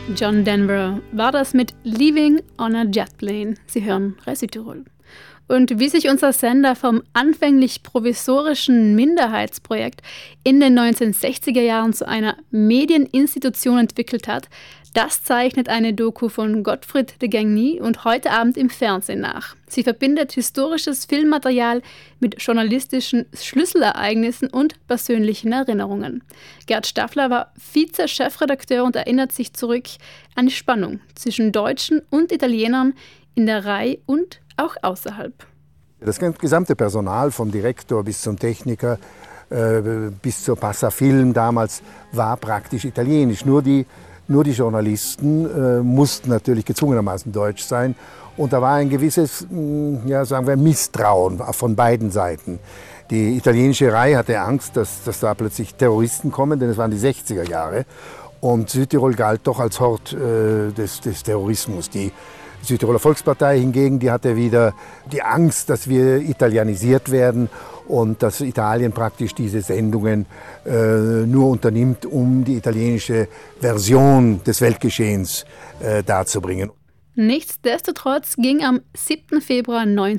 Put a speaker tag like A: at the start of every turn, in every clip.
A: John Denver war das mit Leaving on a Jet Plane. Sie hören Rai Südtirol. Und wie sich unser Sender vom anfänglich provisorischen Minderheitsprojekt in den 1960er Jahren zu einer Medieninstitution entwickelt hat, das zeichnet eine Doku von Gottfried de Gagny und heute Abend im Fernsehen nach. Sie verbindet historisches Filmmaterial mit journalistischen Schlüsselereignissen und persönlichen Erinnerungen. Gerd Staffler war Vize-Chefredakteur und erinnert sich zurück an die Spannung zwischen Deutschen und Italienern in der Rai und auch außerhalb.
B: Das gesamte Personal, vom Direktor bis zum Techniker, bis zur Passafilm damals, war praktisch italienisch. Nur die Journalisten mussten natürlich gezwungenermaßen deutsch sein. Und da war ein gewisses, ja, sagen wir, Misstrauen von beiden Seiten. Die italienische Rai hatte Angst, dass da plötzlich Terroristen kommen, denn es waren die 60er Jahre. Und Südtirol galt doch als Hort des Terrorismus. Die Südtiroler Volkspartei hingegen, die hatte wieder die Angst, dass wir italienisiert werden und dass Italien praktisch diese Sendungen nur unternimmt, um die italienische Version des Weltgeschehens darzubringen.
A: Nichtsdestotrotz ging am 7. Februar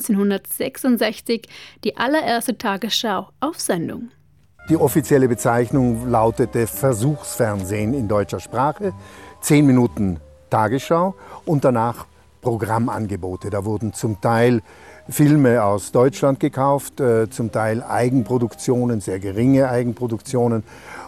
A: 1966 die allererste Tagesschau auf Sendung.
B: Die offizielle Bezeichnung lautete Versuchsfernsehen in deutscher Sprache, 10 Minuten Tagesschau und danach Programmangebote. Da wurden zum Teil Filme aus Deutschland gekauft, zum Teil Eigenproduktionen, sehr geringe Eigenproduktionen.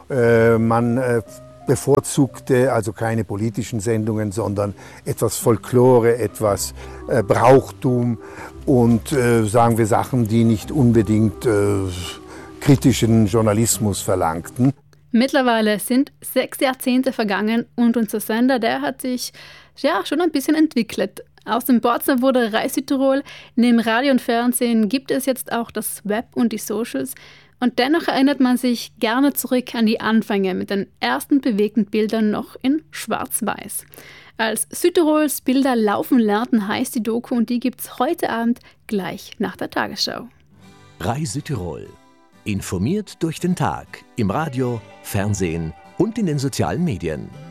B: Man bevorzugte also keine politischen Sendungen, sondern etwas Folklore, etwas Brauchtum und sagen wir Sachen, die nicht unbedingt kritischen Journalismus verlangten.
A: Mittlerweile sind 6 Jahrzehnte vergangen und unser Sender, der hat sich ja schon ein bisschen entwickelt. Aus dem Bordsner wurde Rai Südtirol. Neben Radio und Fernsehen gibt es jetzt auch das Web und die Socials. Und dennoch erinnert man sich gerne zurück an die Anfänge mit den ersten bewegten Bildern noch in Schwarz-Weiß. Als Südtirols Bilder laufen lernten, heißt die Doku und die gibt's heute Abend gleich nach der Tagesschau.
C: Rai Südtirol. Informiert durch den Tag. Im Radio, Fernsehen und in den sozialen Medien.